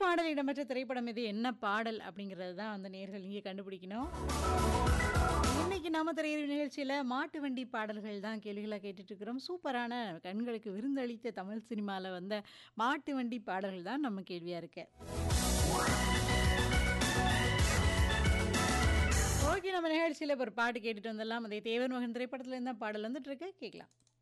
பாடல் இடம்பெற்ற திரைப்படம் இது? என்ன பாடல்? அப்படிங்கிறது தான் வந்து நேயர்கள் நீங்க கண்டுபிடிக்கணும். இன்னைக்கு நாம திரையரங்கு நிகழ்ச்சியில மாட்டு வண்டி பாடல்கள் தான் கேள்விகளா கேட்டுட்டு இருக்கிறோம். சூப்பரான கண்களுக்கு விருந்தளித்த தமிழ் சினிமால வந்த மாட்டு வண்டி பாடல்கள் தான் நம்ம கேள்வியா இருக்கு. ஓகே, நம்ம நிகழ்ச்சியில இப்ப ஒரு பாட்டு கேட்டுட்டு வந்துடலாம். அதே தேவர் மகன் திரைப்படத்துல இருந்தா பாடல் வந்துட்டு இருக்கு, கேட்கலாம்.